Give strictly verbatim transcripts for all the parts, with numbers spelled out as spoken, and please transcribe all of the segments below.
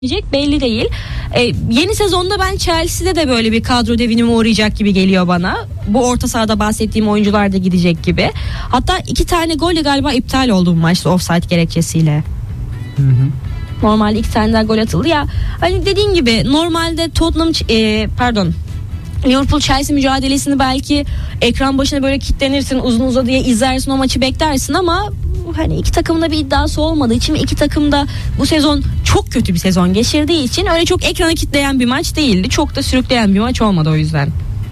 diyecek belli değil. Ee, yeni sezonda ben Chelsea'de de böyle bir kadro devinimi uğrayacak gibi geliyor bana. Bu orta sahada bahsettiğim oyuncular da gidecek gibi. Hatta iki tane golle galiba iptal oldu bu maçta offside gerekçesiyle. Hı hı. Normalde iki tane daha gol atıldı ya. Hani dediğin gibi normalde Tottenham e, pardon Liverpool Chelsea mücadelesini belki ekran başına böyle kilitlenirsin, uzun uzadıya izlersin, o maçı beklersin ama hani iki takımın da bir iddiası olmadığı için ve iki takım da bu sezon çok kötü bir sezon geçirdiği için öyle çok ekrana kilitleyen bir maç değildi. Çok da sürükleyen bir maç olmadı o yüzden.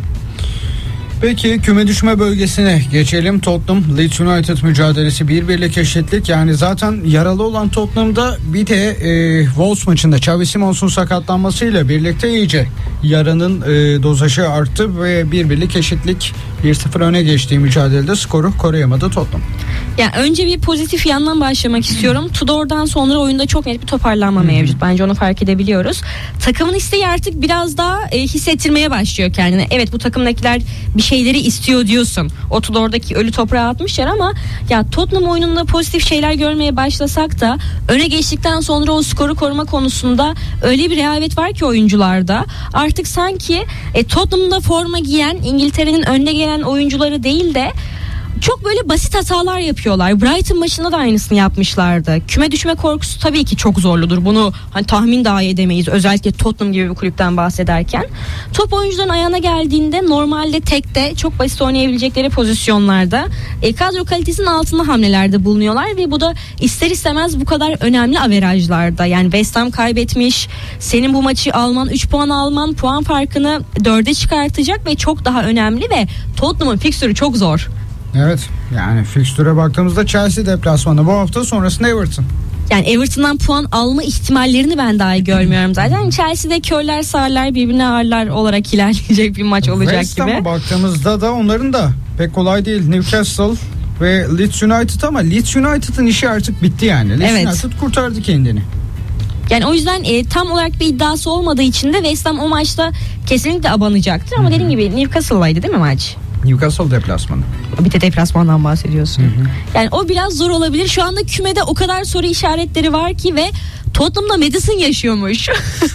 Peki küme düşme bölgesine geçelim. Tottenham Leeds United mücadelesi bir birlik eşitlik. Yani zaten yaralı olan Tottenham'da bir de e, Wolves maçında Xavi Simons'un sakatlanmasıyla birlikte iyice yaranın e, dozajı arttı ve bir birlik eşitlik, bir sıfır öne geçtiği mücadelede skoru koruyamadı Tottenham. Yani önce bir pozitif yandan başlamak istiyorum. Tudor'dan sonra oyunda çok net bir toparlanma mevcut. Bence onu fark edebiliyoruz. Takımın isteği artık biraz daha e, hissettirmeye başlıyor kendini. Evet, bu takımdakiler bir şeyleri istiyor diyorsun. O Tudor'daki ölü toprağa atmışlar ama ya Tottenham oyununda pozitif şeyler görmeye başlasak da öne geçtikten sonra o skoru koruma konusunda öyle bir rehavet var ki oyuncularda. Artık sanki e, Tottenham'da forma giyen, İngiltere'nin önde gelen oyuncuları değil de çok böyle basit hatalar yapıyorlar. Brighton maçında da aynısını yapmışlardı. Küme düşme korkusu tabii ki çok zorludur. Bunu hani tahmin dahi edemeyiz. Özellikle Tottenham gibi bir kulüpten bahsederken. Top oyuncuların ayağına geldiğinde normalde tekte çok basit oynayabilecekleri pozisyonlarda e, kadro kalitesinin altında hamlelerde bulunuyorlar ve bu da ister istemez bu kadar önemli averajlarda. Yani West Ham kaybetmiş. Senin bu maçı alman, üç puan alman puan farkını dörde çıkartacak ve çok daha önemli ve Tottenham'ın fikstürü çok zor. Evet, yani fikstüre baktığımızda Chelsea deplasmanı bu hafta, sonrasında Everton. Yani Everton'dan puan alma ihtimallerini ben dahi görmüyorum zaten. Chelsea'de körler sağırlar birbirine ağırlar olarak ilerleyecek bir maç olacak West gibi. Ham'a baktığımızda da onların da pek kolay değil. Newcastle ve Leeds United, ama Leeds United'ın işi artık bitti yani. Leeds Evet. United kurtardı kendini. Yani o yüzden e, tam olarak bir iddiası olmadığı için de West Ham o maçta kesinlikle abanacaktır. Ama dediğim gibi Newcastle'laydı değil mi maç? Newcastle deplasmanı. Bir de deplasmandan bahsediyorsun. Hı hı. Yani o biraz zor olabilir. Şu anda kümede o kadar soru işaretleri var ki ve Tottenham'da Madison yaşıyormuş.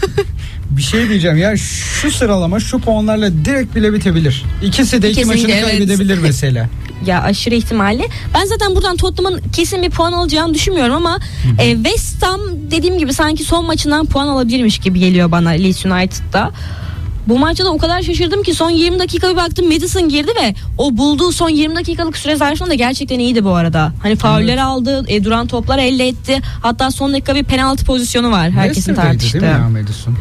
Bir şey diyeceğim ya, şu sıralama şu puanlarla direkt bile bitebilir. İkisi de iki Kesinlikle, maçını evet. kaybedebilir mesela. Ya aşırı ihtimalle. Ben zaten buradan Tottenham'ın kesin bir puan alacağını düşünmüyorum ama e, West Ham dediğim gibi sanki son maçından puan alabilirmiş gibi geliyor bana Leeds United'da. Bu maçta da o kadar şaşırdım ki son yirmi dakika bir baktım Madison girdi ve o bulduğu son yirmi dakikalık süre zarfında da gerçekten iyiydi bu arada. Hani fauller evet. aldı, e, duran toplar elde etti. Hatta son dakika bir penaltı pozisyonu var. Herkesin tartıştığı. Değil mi ya Madison?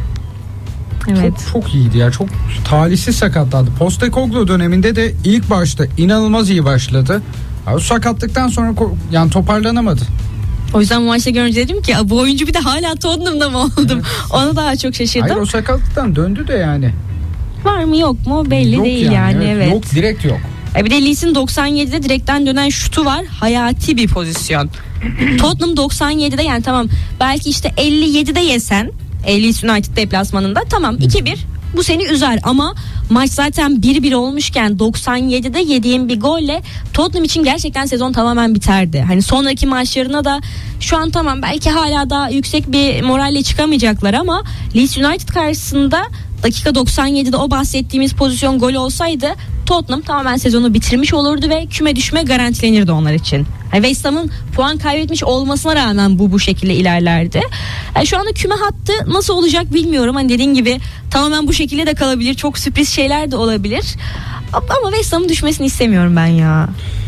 Evet. Çok, çok iyiydi ya. Çok talihsiz sakatlandı. Postecoglou döneminde de ilk başta inanılmaz iyi başladı. Abi, sakatlıktan sonra yani toparlanamadı. O yüzden bu maçta görünce dedim ki bu oyuncu bir de hala Tottenham'da mı oldum? Evet. Ona daha çok şaşırdım. Hayır, o sakatlıktan döndü de yani. Var mı yok mu belli yok değil yani, yani evet. evet. Yok, direkt yok. E bir de Lee'sin doksan yedide direkten dönen şutu var. Hayati bir pozisyon. Tottenham doksan yedide yani tamam belki işte elli yedide yesen Leeds United deplasmanında tamam iki bir bu seni üzer ama maç zaten bir bir olmuşken doksan yedide yediğin bir golle Tottenham için gerçekten sezon tamamen biterdi. Hani sonraki maçlarına da şu an tamam belki hala daha yüksek bir moralle çıkamayacaklar ama Leeds United karşısında dakika doksan yedide o bahsettiğimiz pozisyon gol olsaydı Tottenham tamamen sezonu bitirmiş olurdu ve küme düşme garantilenirdi onlar için. Yani West Ham'ın puan kaybetmiş olmasına rağmen bu bu şekilde ilerlerdi. Yani şu anda küme hattı nasıl olacak bilmiyorum. Hani dediğin gibi tamamen bu şekilde de kalabilir. Çok sürpriz şeyler de olabilir. Ama West Ham'ın düşmesini istemiyorum ben ya.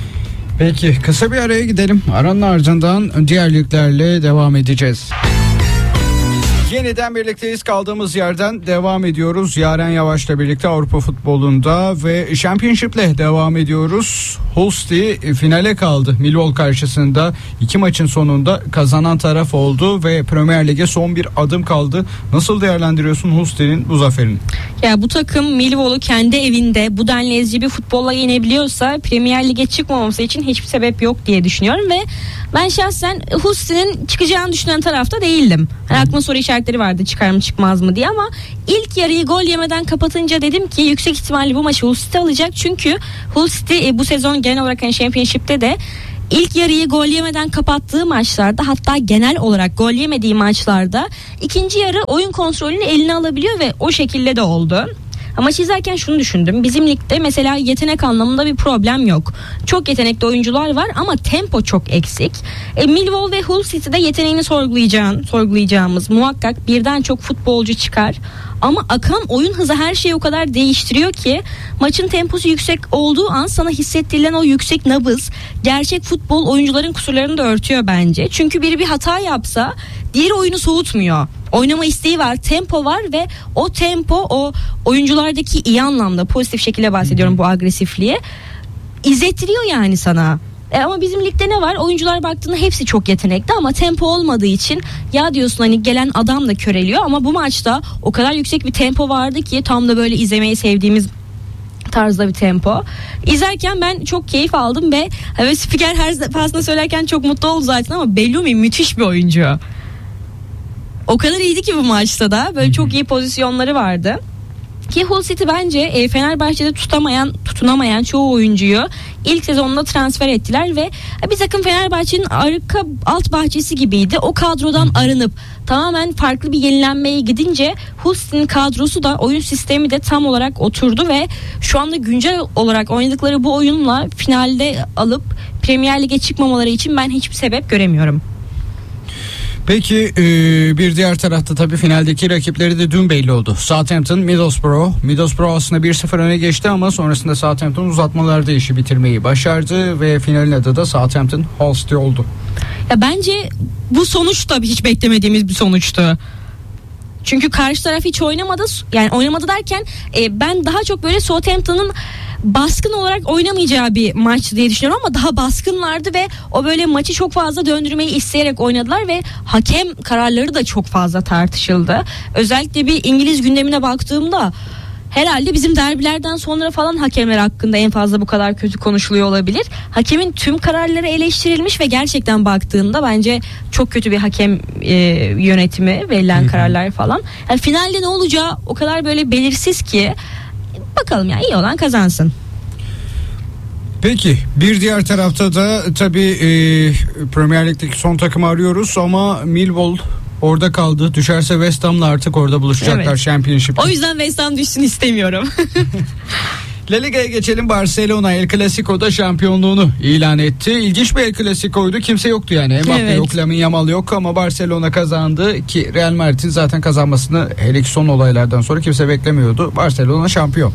Peki kısa bir araya gidelim. Aranın ardından diğer liglerle devam edeceğiz. Yeniden birlikteyiz, kaldığımız yerden devam ediyoruz. Yaren Yavaş'la birlikte Avrupa futbolunda ve Championship'le devam ediyoruz. Hull City finale kaldı. Millwall karşısında iki maçın sonunda kazanan taraf oldu ve Premier Lig'e son bir adım kaldı. Nasıl değerlendiriyorsun Hull City'nin bu zaferini? Ya bu takım Millwall'u kendi evinde bu denli ezici bir futbolla yenebiliyorsa Premier Lig'e çıkmaması için hiçbir sebep yok diye düşünüyorum ve ben şahsen Hull City'nin çıkacağını düşünen tarafta değildim. Hani aklıma soru işaretleri vardı çıkar mı çıkmaz mı diye ama ilk yarıyı gol yemeden kapatınca dedim ki yüksek ihtimalle bu maçı Hull City alacak. Çünkü Hull City bu sezon genel olarak hani Championship'te de İlk yarıyı gol yemeden kapattığı maçlarda, hatta genel olarak gol yemediği maçlarda ikinci yarı oyun kontrolünü eline alabiliyor ve o şekilde de oldu. Ama izlerken şunu düşündüm. Bizim ligde mesela yetenek anlamında bir problem yok. Çok yetenekli oyuncular var ama tempo çok eksik. E, Millwall ve Hull City'de yeteneğini sorgulayacağın, sorgulayacağımız muhakkak birden çok futbolcu çıkar. Ama akan oyun hızı her şeyi o kadar değiştiriyor ki maçın temposu yüksek olduğu an sana hissettirilen o yüksek nabız gerçek futbol oyuncuların kusurlarını da örtüyor bence. Çünkü biri bir hata yapsa diğeri oyunu soğutmuyor. Oynama isteği var, tempo var ve o tempo o oyunculardaki iyi anlamda pozitif şekilde bahsediyorum bu agresifliği izlettiriyor yani sana. E ama bizim ligde ne var? Oyuncular baktığında hepsi çok yetenekli ama tempo olmadığı için ya diyorsun hani gelen adam da köreliyor ama bu maçta o kadar yüksek bir tempo vardı ki tam da böyle izlemeyi sevdiğimiz tarzda bir tempo. İzlerken ben çok keyif aldım ve, ve spiker her defasında söylerken çok mutlu oldu zaten ama Bellumi müthiş bir oyuncu. O kadar iyiydi ki bu maçta da böyle çok iyi pozisyonları vardı. Ki Hull City bence e, Fenerbahçe'de tutamayan, tutunamayan çoğu oyuncuyu ilk sezonda transfer ettiler ve bir takım Fenerbahçe'nin arka alt bahçesi gibiydi. O kadrodan arınıp tamamen farklı bir yenilenmeye gidince Hull City'nin kadrosu da oyun sistemi de tam olarak oturdu ve şu anda güncel olarak oynadıkları bu oyunla finalde alıp Premier Lig'e çıkmamaları için ben hiçbir sebep göremiyorum. Peki bir diğer tarafta tabii finaldeki rakipleri de dün belli oldu. Southampton, Middlesbrough. Middlesbrough aslında bir sıfır öne geçti ama sonrasında Southampton uzatmalarda işi bitirmeyi başardı ve finalin adı da Southampton Hull City oldu. Ya bence bu sonuç da hiç beklemediğimiz bir sonuçtu. Çünkü karşı taraf hiç oynamadı. Yani oynamadı derken e, ben daha çok böyle Southampton'ın baskın olarak oynamayacağı bir maç diye düşünüyorum ama daha baskınlardı ve o böyle maçı çok fazla döndürmeyi isteyerek oynadılar ve hakem kararları da çok fazla tartışıldı. Özellikle bir İngiliz gündemine baktığımda herhalde bizim derbilerden sonra falan hakemler hakkında en fazla bu kadar kötü konuşuluyor olabilir. Hakemin tüm kararları eleştirilmiş ve gerçekten baktığında bence çok kötü bir hakem e, yönetimi, verilen Hı-hı. kararlar falan. Yani finalde ne olacağı o kadar böyle belirsiz ki bakalım ya, iyi olan kazansın. Peki bir diğer tarafta da tabii e, Premier Lig'deki son takımı arıyoruz ama Millwall orada kaldı. Düşerse West Ham'la artık orada buluşacaklar evet. Championship'te. O yüzden West Ham düşsün istemiyorum. La Liga'ya geçelim. Barcelona El Clasico'da şampiyonluğunu ilan etti. İlginç bir El Clasico'ydu. Kimse yoktu yani. Mbappe evet. yok, Lamine Yamal yok ama Barcelona kazandı ki Real Madrid'in zaten kazanmasını hele ki son olaylardan sonra kimse beklemiyordu. Barcelona şampiyon.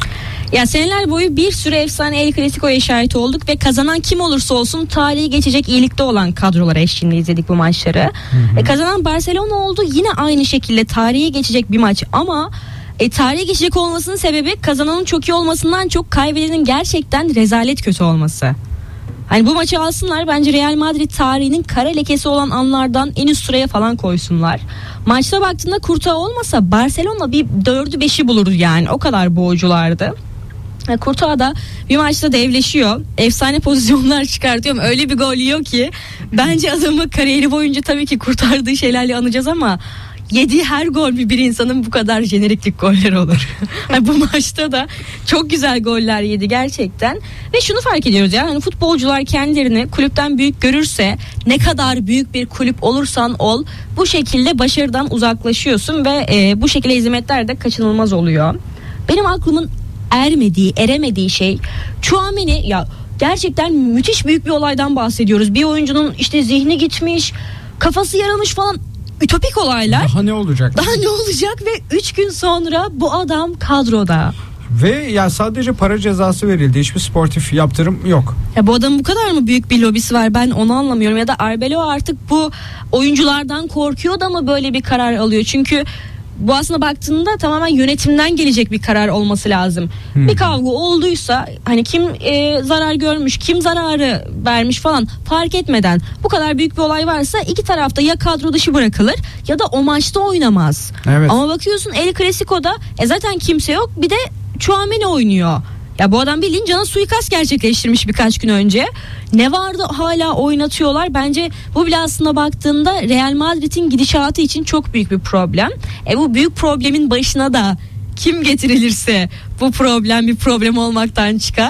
Ya seneler boyu bir sürü efsane El Clasico'ya şahit olduk ve kazanan kim olursa olsun tarihi geçecek iyilikte olan kadrolar eşliğinde izledik bu maçları. E, kazanan Barcelona oldu. Yine aynı şekilde tarihi geçecek bir maç ama e, tarihi geçecek olmasının sebebi kazananın çok iyi olmasından çok kaybedenin gerçekten rezalet kötü olması. Hani bu maçı alsınlar, bence Real Madrid tarihinin kara lekesi olan anlardan en üst sıraya falan koysunlar. Maçta baktığında Courtois olmasa Barcelona bir dördü beşi bulurdu yani, o kadar boğuculardı. Courtois da bir maçta devleşiyor. Efsane pozisyonlar çıkartıyor. Öyle bir gol yiyor ki bence adamı kariyeri boyunca tabii ki kurtardığı şeylerle anacağız ama yediği her gol bir, bir insanın bu kadar jeneriklik goller olur. Yani bu maçta da çok güzel goller yedi gerçekten. Ve şunu fark ediyoruz ya, hani futbolcular kendilerini kulüpten büyük görürse, ne kadar büyük bir kulüp olursan ol, bu şekilde başarıdan uzaklaşıyorsun ve e, bu şekilde hizmetler de kaçınılmaz oluyor. Benim aklımın ermediği, eremediği şey Tchouaméni. Ya gerçekten müthiş büyük bir olaydan bahsediyoruz. Bir oyuncunun işte zihni gitmiş, kafası yaramış falan, ütopik olaylar. Daha ne olacak? Daha ne olacak ve üç gün sonra bu adam kadroda. Ve ya sadece para cezası verildi. Hiçbir sportif yaptırım yok. Ya bu adamın bu kadar mı büyük bir lobisi var, ben onu anlamıyorum. Ya da Arbeloa artık bu oyunculardan korkuyor da mı böyle bir karar alıyor? Çünkü bu aslında baktığında tamamen yönetimden gelecek bir karar olması lazım. Hmm. Bir kavga olduysa hani kim e, zarar görmüş, kim zararı vermiş falan fark etmeden, bu kadar büyük bir olay varsa iki tarafta ya kadro dışı bırakılır ya da o maçta oynamaz. Evet. Ama bakıyorsun El Clasico'da e, zaten kimse yok, bir de Tchouaméni oynuyor. Ya bu adam bildiğin cana suikast gerçekleştirmiş birkaç gün önce. Ne vardı hala oynatıyorlar. Bence bu bile aslında baktığında Real Madrid'in gidişatı için çok büyük bir problem. E bu büyük problemin başına da kim getirilirse bu problem bir problem olmaktan çıkar.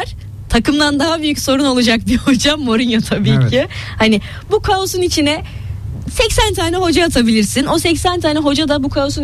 takımdan daha büyük sorun olacak bir hocam Mourinho tabii Evet. ki. Hani bu kaosun içine seksen tane hoca atabilirsin. O seksen tane hoca da bu kaosun